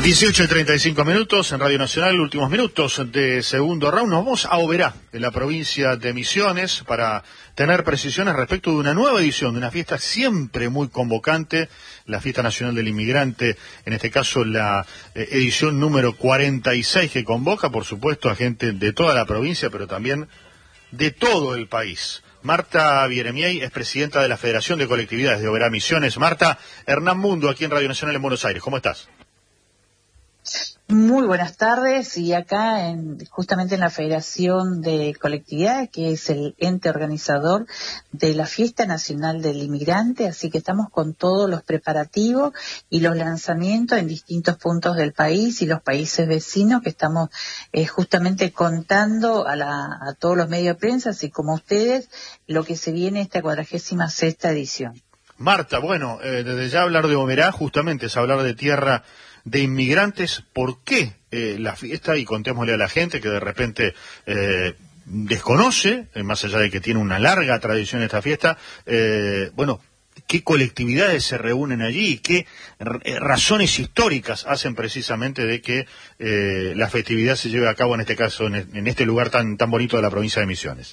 18:35 en Radio Nacional, últimos minutos de segundo round. Nos vamos a Oberá, en la provincia de Misiones, para tener precisiones respecto de una nueva edición, de una fiesta siempre muy convocante, la Fiesta Nacional del Inmigrante, en este caso la edición número 46, que convoca, por supuesto, a gente de toda la provincia, pero también de todo el país. Marta Bieremiey es presidenta de la Federación de Colectividades de Oberá Misiones. Marta, Hernán Mundo, aquí en Radio Nacional en Buenos Aires. ¿Cómo estás? Muy buenas tardes, y acá justamente en la Federación de Colectividades, que es el ente organizador de la Fiesta Nacional del Inmigrante, así que estamos con todos los preparativos y los lanzamientos en distintos puntos del país y los países vecinos, que estamos justamente contando a todos los medios de prensa, así como a ustedes, lo que se viene esta 46ª edición. Marta, bueno, desde ya hablar de Oberá justamente es hablar de tierra de inmigrantes. ¿Por qué la fiesta? Y contémosle a la gente que de repente desconoce, más allá de que tiene una larga tradición esta fiesta, bueno, qué colectividades se reúnen allí, qué razones históricas hacen precisamente de que la festividad se lleve a cabo, en este caso, en este lugar tan bonito de la provincia de Misiones.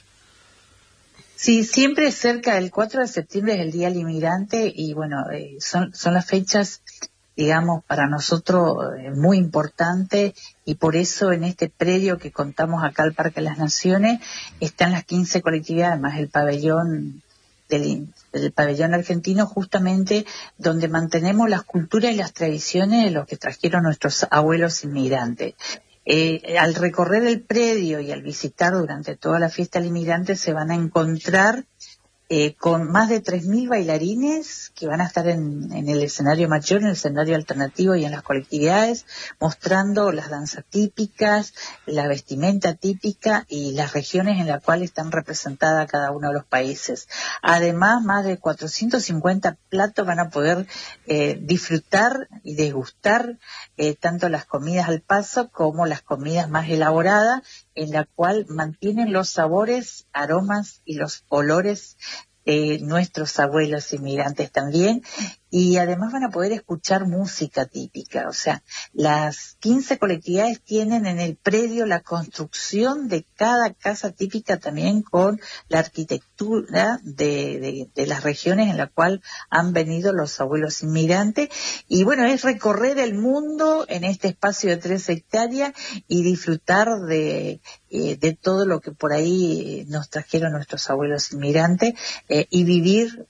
Sí, siempre cerca del 4 de septiembre es el Día del Inmigrante, y bueno, son las fechas, digamos, para nosotros muy importante, y por eso en este predio que contamos acá al Parque de las Naciones están las 15 colectividades, más el pabellón del pabellón argentino, justamente donde mantenemos las culturas y las tradiciones de los que trajeron nuestros abuelos inmigrantes. Al recorrer el predio y al visitar durante toda la fiesta del inmigrante se van a encontrar con más de 3.000 bailarines que van a estar en el escenario mayor, en el escenario alternativo y en las colectividades, mostrando las danzas típicas, la vestimenta típica y las regiones en las cuales están representadas cada uno de los países. Además, más de 450 platos van a poder disfrutar y degustar tanto las comidas al paso como las comidas más elaboradas, en la cual mantienen los sabores, aromas y los olores nuestros abuelos inmigrantes también, y además van a poder escuchar música típica. O sea, las 15 colectividades tienen en el predio la construcción de cada casa típica, también con la arquitectura de las regiones en la cual han venido los abuelos inmigrantes, y bueno, es recorrer el mundo en este espacio de 3 hectáreas y disfrutar de todo lo que por ahí nos trajeron nuestros abuelos inmigrantes, y vivir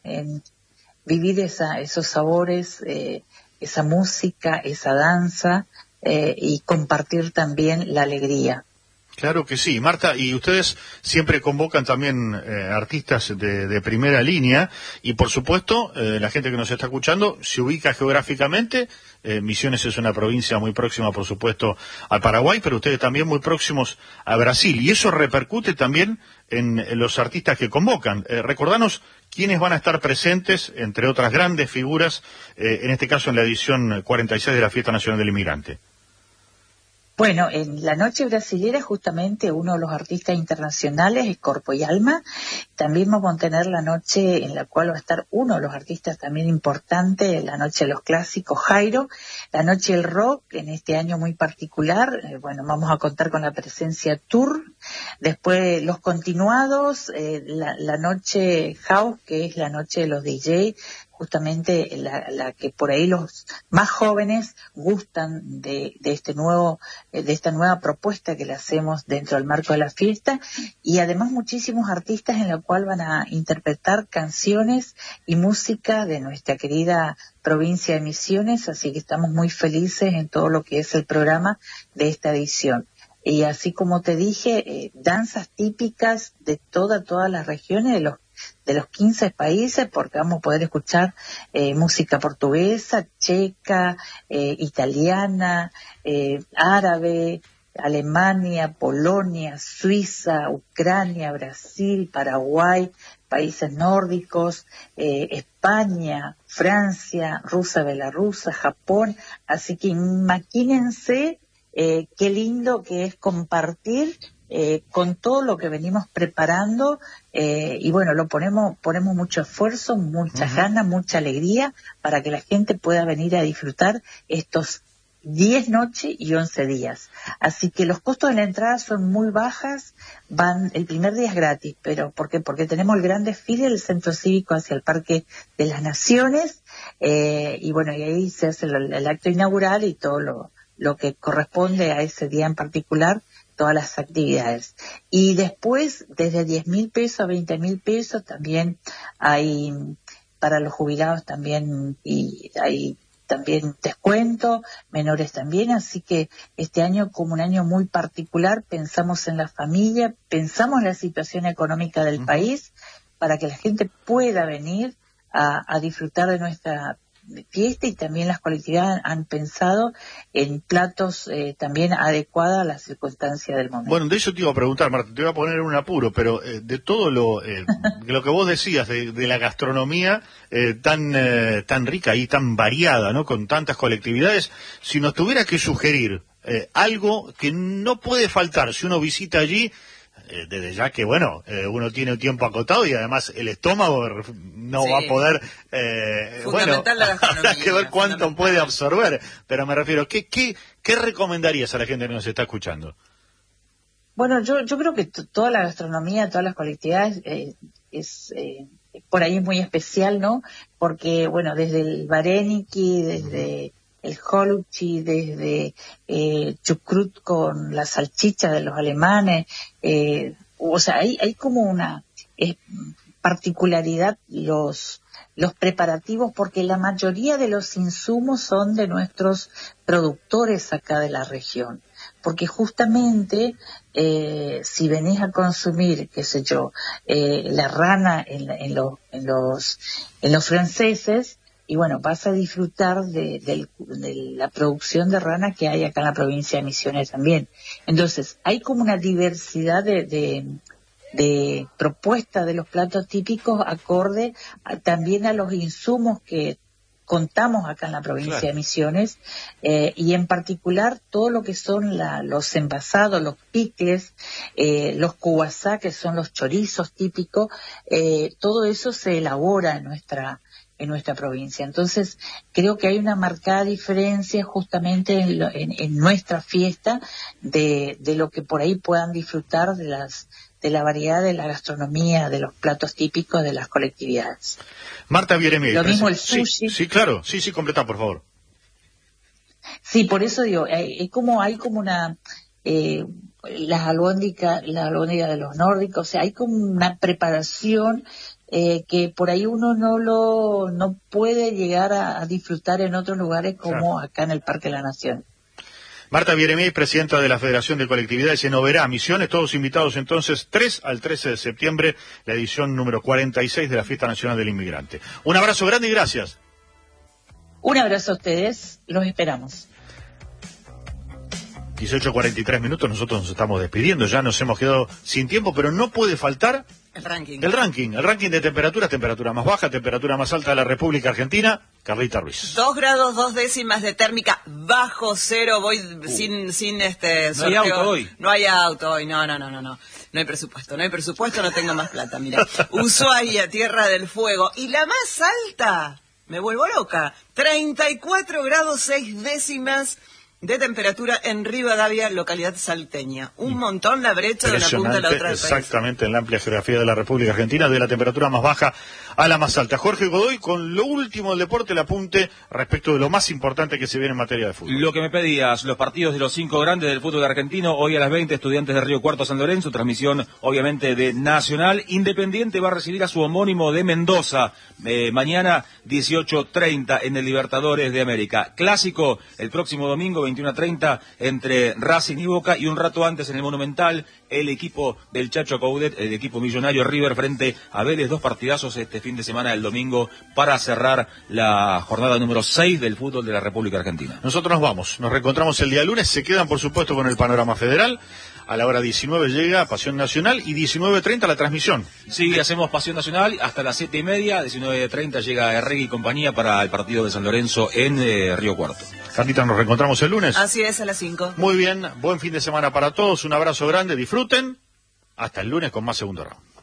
esos sabores, esa música, esa danza, y compartir también la alegría. Claro que sí, Marta, y ustedes siempre convocan también artistas de primera línea, y por supuesto, la gente que nos está escuchando se ubica geográficamente. Misiones es una provincia muy próxima, por supuesto, al Paraguay, pero ustedes también muy próximos a Brasil, y eso repercute también en los artistas que convocan. Recordanos quiénes van a estar presentes, entre otras grandes figuras, en este caso en la edición 46 de la Fiesta Nacional del Inmigrante. Bueno, en la noche brasilera justamente uno de los artistas internacionales es Corpo y Alma. También vamos a tener la noche en la cual va a estar uno de los artistas también importantes, la noche de los clásicos, Jairo. La noche del rock, en este año muy particular, bueno, vamos a contar con la presencia Tour. Después los continuados, la noche House, que es la noche de los DJ, justamente la que por ahí los más jóvenes gustan de esta nueva propuesta que le hacemos dentro del marco de la fiesta, y además muchísimos artistas en la cual van a interpretar canciones y música de nuestra querida provincia de Misiones, así que estamos muy felices en todo lo que es el programa de esta edición. Y así como te dije, danzas típicas de todas las regiones de los 15 países, porque vamos a poder escuchar música portuguesa, checa, italiana, árabe, Alemania, Polonia, Suiza, Ucrania, Brasil, Paraguay, países nórdicos, España, Francia, Rusia, Bielorrusia, Japón. Así que imagínense qué lindo que es compartir con todo lo que venimos preparando, y bueno, ponemos mucho esfuerzo, muchas ganas, mucha alegría para que la gente pueda venir a disfrutar estos 10 noches y 11 días. Así que los costos de la entrada son muy bajas, el primer día es gratis, pero ¿por qué? Porque tenemos el gran desfile del Centro Cívico hacia el Parque de las Naciones, y bueno, y ahí se hace el acto inaugural y todo lo que corresponde a ese día en particular, todas las actividades. Y después, desde 10.000 pesos a 20.000 pesos, también hay, para los jubilados también, y hay también descuento, menores también, así que este año, como un año muy particular, pensamos en la familia, pensamos en la situación económica del país, para que la gente pueda venir a disfrutar de nuestra fiesta, y también las colectividades han pensado en platos también adecuados a las circunstancias del momento. Bueno, de eso te iba a preguntar, Marta, te iba a poner en un apuro, pero de todo lo que vos decías, de la gastronomía tan rica y tan variada, ¿no? Con tantas colectividades, si nos tuviera que sugerir algo que no puede faltar si uno visita allí, desde ya que, bueno, uno tiene un tiempo acotado y además el estómago no va a poder, fundamental la gastronomía, habrá que ver cuánto puede absorber, pero me refiero, ¿qué recomendarías a la gente que nos está escuchando? Bueno, yo creo que toda la gastronomía, todas las colectividades, es por ahí muy especial, ¿no? Porque, bueno, desde el vareniki, desde el holuchi, desde chucrut con la salchicha de los alemanes, o sea, hay como una particularidad los preparativos, porque la mayoría de los insumos son de nuestros productores acá de la región, porque justamente si venís a consumir, qué sé yo, la rana en los franceses, y bueno, vas a disfrutar de la producción de rana que hay acá en la provincia de Misiones también. Entonces, hay como una diversidad de propuestas de los platos típicos acorde también a los insumos que contamos acá en la provincia de Misiones, y en particular todo lo que son los envasados, los pickles, los cubasá, que son los chorizos típicos, todo eso se elabora en nuestra provincia. Entonces, creo que hay una marcada diferencia justamente en nuestra fiesta de lo que por ahí puedan disfrutar de la variedad de la gastronomía, de los platos típicos de las colectividades. Marta Bieremey. Lo mismo el sushi. Sí, claro. Sí, completa, por favor. Sí, por eso digo, hay como una... las albóndigas de los nórdicos, o sea, hay como una preparación que por ahí uno no puede llegar a disfrutar en otros lugares como acá en el Parque de la Nación. Marta Bieremey, presidenta de la Federación de Colectividades en Oberá, Misiones, todos invitados entonces 3 al 13 de septiembre, la edición número 46 de la Fiesta Nacional del Inmigrante. Un abrazo grande y gracias. Un abrazo a ustedes, los esperamos. 18:43 minutos, nosotros nos estamos despidiendo, ya nos hemos quedado sin tiempo, pero no puede faltar el ranking de temperaturas, temperatura más baja, temperatura más alta de la República Argentina. Carlita Ruiz. 2 grados 2 décimas de térmica, bajo cero, voy sin sorteo. No hay auto hoy. No hay auto hoy, no. No hay presupuesto, no tengo más plata, mira. Ushuaia, Tierra del Fuego. Y la más alta, me vuelvo loca, 34 grados 6 décimas de temperatura en Rivadavia, localidad salteña. Un montón la brecha de una punta a la otra del país. Exactamente, en la amplia geografía de la República Argentina, de la temperatura más baja a la más alta. Jorge Godoy, con lo último del deporte, el apunte respecto de lo más importante que se viene en materia de fútbol. Lo que me pedías, los partidos de los 5 grandes del fútbol argentino, hoy a las 20, Estudiantes de Río Cuarto San Lorenzo, transmisión obviamente de Nacional. Independiente va a recibir a su homónimo de Mendoza, mañana 18:30 en el Libertadores de América. Clásico, el próximo domingo 21:30 entre Racing y Boca, y un rato antes en el Monumental, el equipo del Chacho Coudet, el equipo millonario River frente a Vélez, 2 partidazos este fin de semana del domingo para cerrar la jornada número 6 del fútbol de la República Argentina. Nosotros nos vamos, nos reencontramos el día lunes, se quedan por supuesto con el panorama federal. A la hora 19 llega Pasión Nacional y 19:30 la transmisión. Sí, hacemos Pasión Nacional hasta las 7:30, 19:30 llega Herregui y compañía para el partido de San Lorenzo en Río Cuarto. Carlita, nos reencontramos el lunes. Así es, a las 5. Muy bien, buen fin de semana para todos, un abrazo grande, disfruten. Hasta el lunes con más Segundo Round.